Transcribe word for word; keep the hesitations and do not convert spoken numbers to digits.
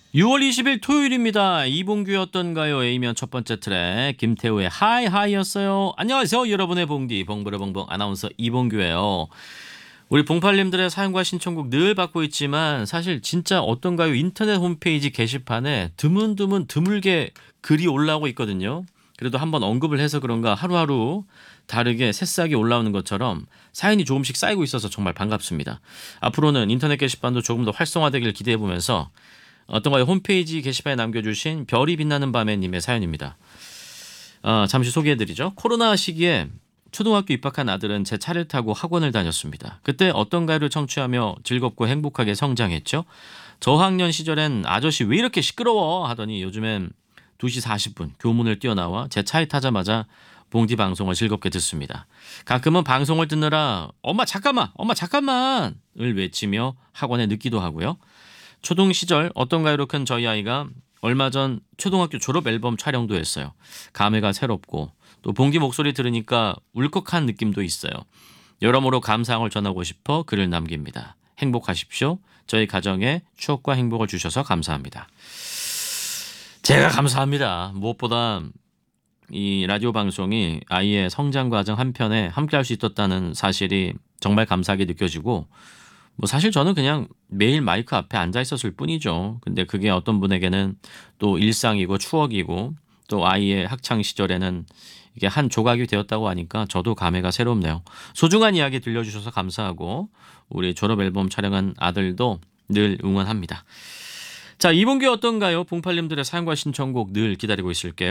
유월 이십일 토요일입니다. 이봉규의 어떤가요? A면 첫 번째 트랙 김태우의 하이 하이였어요. 안녕하세요. 여러분의 봉디 봉브레봉봉 아나운서 이봉규예요. 우리 봉팔님들의 사연과 신청곡 늘 받고 있지만 사실 진짜 어떤가요? 인터넷 홈페이지 게시판에 드문드문 드물게 글이 올라오고 있거든요. 그래도 한번 언급을 해서 그런가 하루하루 다르게 새싹이 올라오는 것처럼 사연이 조금씩 쌓이고 있어서 정말 반갑습니다. 앞으로는 인터넷 게시판도 조금 더 활성화되길 기대해보면서 어떤가요? 홈페이지 게시판에 남겨주신 별이 빛나는 밤에 님의 사연입니다. 어, 잠시 소개해드리죠. 코로나 시기에 초등학교 입학한 아들은 제 차를 타고 학원을 다녔습니다. 그때 어떤가요를 청취하며 즐겁고 행복하게 성장했죠. 저학년 시절엔 아저씨 왜 이렇게 시끄러워 하더니 요즘엔 두 시 사십 분 교문을 뛰어나와 제 차에 타자마자 봉디 방송을 즐겁게 듣습니다. 가끔은 방송을 듣느라 엄마 잠깐만 엄마 잠깐만 을 외치며 학원에 늦기도 하고요. 초등 시절 어떤가요로 큰 저희 아이가 얼마 전 초등학교 졸업 앨범 촬영도 했어요. 감회가 새롭고 또 봉디 목소리 들으니까 울컥한 느낌도 있어요. 여러모로 감사함을 전하고 싶어 글을 남깁니다. 행복하십시오. 저희 가정에 추억과 행복을 주셔서 감사합니다. 제가 감사합니다. 무엇보다 이 라디오 방송이 아이의 성장 과정 한편에 함께할 수 있었다는 사실이 정말 감사하게 느껴지고 뭐 사실 저는 그냥 매일 마이크 앞에 앉아 있었을 뿐이죠. 근데 그게 어떤 분에게는 또 일상이고 추억이고 또 아이의 학창 시절에는 이게 한 조각이 되었다고 하니까 저도 감회가 새롭네요. 소중한 이야기 들려주셔서 감사하고 우리 졸업 앨범 촬영한 아들도 늘 응원합니다. 자, 이봉규 어떤가요? 봉팔님들의 사연과 신청곡 늘 기다리고 있을게요.